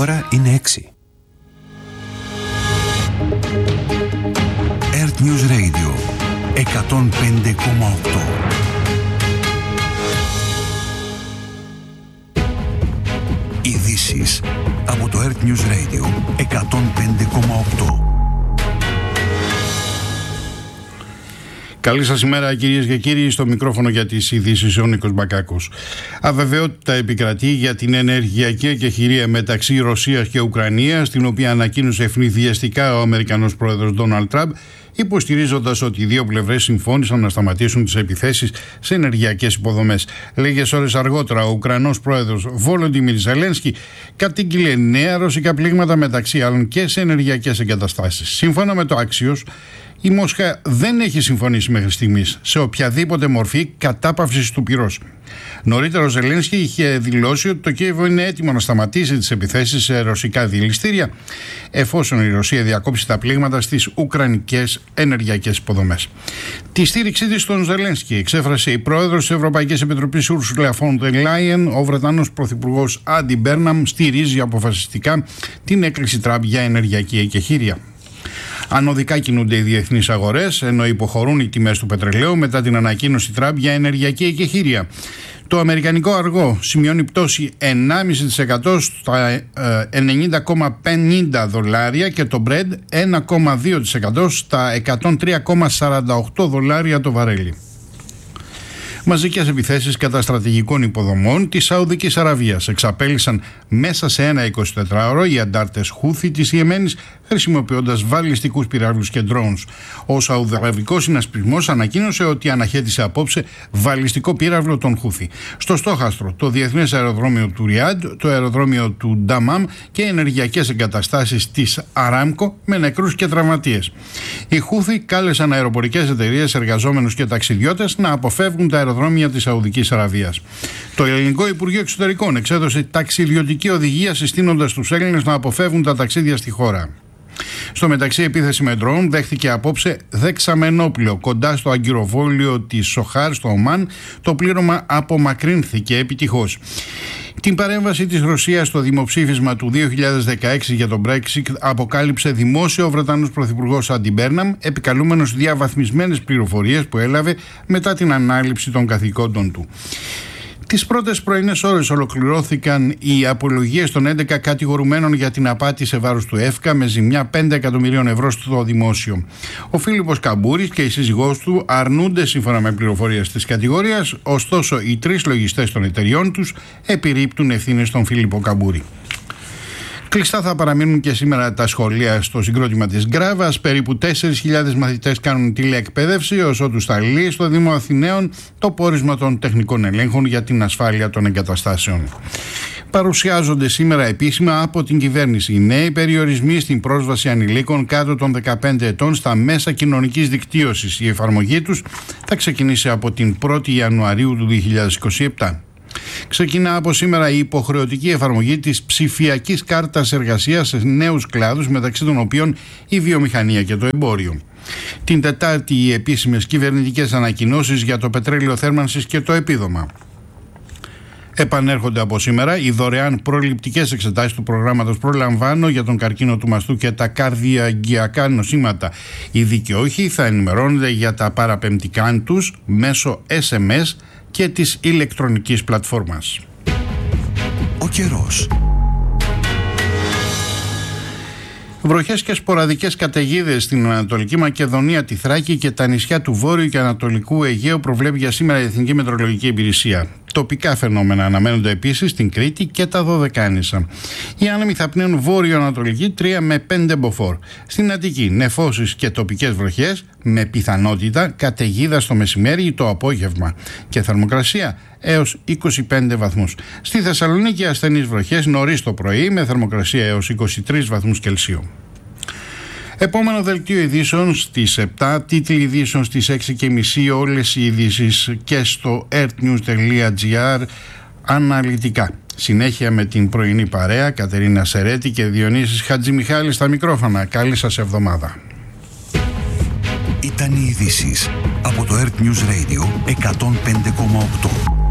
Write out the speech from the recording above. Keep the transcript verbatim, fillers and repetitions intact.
Η ώρα είναι έξι. Earth News Radio εκατόν πέντε κόμμα οκτώ. Ειδήσεις από το Earth News Radio εκατόν πέντε κόμμα οκτώ. Καλή σας ημέρα, κυρίες και κύριοι, στο μικρόφωνο για τις ειδήσεις ο Νίκος Μπακάκος. Αβεβαιότητα επικρατεί για την ενεργειακή εκεχηρία μεταξύ Ρωσίας και Ουκρανίας, την οποία ανακοίνωσε ευνηδιαστικά ο Αμερικανός πρόεδρος Ντόναλντ Τραμπ, υποστηρίζοντας ότι οι δύο πλευρές συμφώνησαν να σταματήσουν τις επιθέσεις σε ενεργειακές υποδομές. Λίγες ώρες αργότερα, ο Ουκρανός πρόεδρος Βόλοντιμιρ Ζελένσκι κατήγγειλε νέα ρωσικά πλήγματα, μεταξύ άλλων και σε ενεργειακές εγκαταστάσεις. Σύμφωνα με το Axios, η Μόσχα δεν έχει συμφωνήσει μέχρι στιγμής σε οποιαδήποτε μορφή κατάπαυσης του πυρός. Νωρίτερα ο Ζελένσκι είχε δηλώσει ότι το Κίεβο είναι έτοιμο να σταματήσει τις επιθέσεις σε ρωσικά δηληστήρια, εφόσον η Ρωσία διακόψει τα πλήγματα στις ουκρανικές ενεργειακές υποδομές. Τη στήριξή της στον Ζελένσκι εξέφρασε η πρόεδρος της Ευρωπαϊκής Επιτροπής Ursula von der Leyen. Ο Βρετανός πρωθυπουργός Άντι Μπέρναμ στηρίζει αποφασιστικά την έκκληση Τραμπ για ενεργειακή εκεχηρία. Ανωδικά κινούνται οι διεθνείς αγορές, ενώ υποχωρούν οι τιμές του πετρελαίου μετά την ανακοίνωση Τραμπ για ενεργειακή εκεχηρία. Το αμερικανικό αργό σημειώνει πτώση ενάμιση τοις εκατό τοις εκατό στα ενενήντα κόμμα πενήντα δολάρια και το Brent ένα κόμμα δύο τοις εκατό στα εκατόν τρία κόμμα σαράντα οκτώ δολάρια το βαρέλι. Μαζικές επιθέσεις κατά στρατηγικών υποδομών της Σαουδικής Αραβίας εξαπέλυσαν μέσα σε ένα εικοσιτετράωρο οι αντάρτες Χούθι της Ιεμένης, χρησιμοποιώντας βαλιστικούς πυράβλους και drones. Ο Σαουδαραβικός συνασπισμός ανακοίνωσε ότι αναχέτησε απόψε βαλιστικό πύραυλο των Χούθι στο στόχαστρο, το διεθνές αεροδρόμιο του Ριάντ, το αεροδρόμιο του Νταμάμ και ενεργειακές εγκαταστάσεις της Αράμκο με νεκρούς και τραυματίες. Οι Χούθι κάλεσαν αεροπορικές εταιρείες, εργαζόμενους και ταξιδιώτες να αποφεύγουν τα αεροδρόμια της Σαουδικής Αραβίας. Το Ελληνικό Υπουργείο Εξωτερικών εξέδωσε ταξιδιωτική οδηγία συστήνοντας τους Έλληνες να αποφεύγουν τα ταξίδια στη χώρα. Στο μεταξύ, επίθεση με ντρόουν δέχτηκε απόψε δεξαμενόπλαιο κοντά στο αγκυροβόλιο της Σοχάρ στο Ομάν. Το πλήρωμα απομακρύνθηκε επιτυχώς. Την παρέμβαση της Ρωσίας στο δημοψήφισμα του δύο χιλιάδες δεκαέξι για τον Brexit αποκάλυψε δημόσιο ο Βρετανός πρωθυπουργός Άντι Μπέρναμ, επικαλούμενος διαβαθμισμένες πληροφορίες που έλαβε μετά την ανάληψη των καθηκόντων του. Τις πρώτες πρωινές ώρες ολοκληρώθηκαν οι απολογίες των έντεκα κατηγορουμένων για την απάτη σε βάρος του ΕΦΚΑ με ζημιά πέντε εκατομμυρίων ευρώ στο δημόσιο. Ο Φίλιππος Καμπούρης και η σύζυγός του αρνούνται σύμφωνα με πληροφορίες της κατηγορίας, ωστόσο οι τρεις λογιστές των εταιριών τους επιρρύπτουν ευθύνες στον Φίλιππο Καμπούρη. Κλειστά θα παραμείνουν και σήμερα τα σχολεία στο συγκρότημα της Γκράβας. Περίπου τέσσερις χιλιάδες μαθητές κάνουν τηλεεκπαίδευση, ως ότου σταλεί στο Δήμο Αθηναίων το πόρισμα των τεχνικών ελέγχων για την ασφάλεια των εγκαταστάσεων. Παρουσιάζονται σήμερα επίσημα από την κυβέρνηση οι νέοι περιορισμοί στην πρόσβαση ανηλίκων κάτω των δεκαπέντε ετών στα μέσα κοινωνικής δικτύωσης. Η εφαρμογή τους θα ξεκινήσει από την πρώτη Ιανουαρίου του δύο χιλιάδες είκοσι επτά. Ξεκινά από σήμερα η υποχρεωτική εφαρμογή της ψηφιακής κάρτας εργασίας σε νέους κλάδους, μεταξύ των οποίων η βιομηχανία και το εμπόριο. Την Τετάρτη οι επίσημες κυβερνητικές ανακοινώσεις για το πετρέλαιο θέρμανσης και το επίδομα. Επανέρχονται από σήμερα οι δωρεάν προληπτικές εξετάσεις του προγράμματος Προλαμβάνω για τον καρκίνο του μαστού και τα καρδιαγγειακά νοσήματα. Οι δικαιούχοι θα ενημερώνονται για τα παραπεμπτικά τους μέσω ες εμ ες και της ηλεκτρονικής πλατφόρμας. Ο καιρός. Βροχές και σποραδικές καταιγίδες στην Ανατολική Μακεδονία, τη Θράκη και τα νησιά του Βόρειου και Ανατολικού Αιγαίου προβλέπει για σήμερα η Εθνική Μετεωρολογική Υπηρεσία. Τοπικά φαινόμενα αναμένονται επίσης στην Κρήτη και τα Δωδεκάνησα. Οι άνεμοι θα πνέουν βόρειο-ανατολική τρία με πέντε μποφόρ. Στην Αττική νεφώσεις και τοπικές βροχές με πιθανότητα καταιγίδα στο μεσημέρι ή το απόγευμα και θερμοκρασία έως είκοσι πέντε βαθμούς. Στη Θεσσαλονίκη ασθενείς βροχές νωρίς το πρωί με θερμοκρασία έως είκοσι τρεις βαθμούς Κελσίου. Επόμενο δελτίο ειδήσεων στις επτά, τίτλοι ειδήσεων στις έξι και μισή, όλες οι ειδήσεις και στο earthnews τελεία gr αναλυτικά. Συνέχεια με την πρωινή παρέα, Κατερίνα Σερέτη και Διονύσης Χατζημιχάλη στα μικρόφωνα. Καλή σας εβδομάδα. Ήταν οι ειδήσεις από το Earth News Radio εκατόν πέντε κόμμα οκτώ.